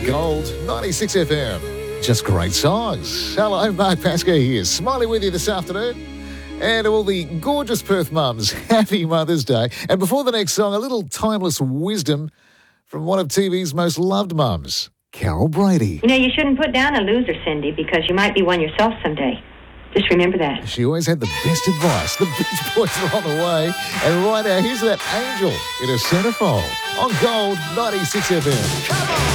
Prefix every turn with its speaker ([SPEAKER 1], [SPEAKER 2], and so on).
[SPEAKER 1] Gold 96 FM. Just great songs. Hello, Mark Pascoe here. Smiling with you this afternoon. And to all the gorgeous Perth mums, happy Mother's Day. And before the next song, a little timeless wisdom from one of TV's most loved mums, Carol Brady.
[SPEAKER 2] You know, you shouldn't put down a loser, Cindy, because you might be one yourself someday. Just remember that.
[SPEAKER 1] She always had the best advice. The Beach Boys are on the way. And right now, here's that angel in a centerfold on Gold 96 FM. Come on!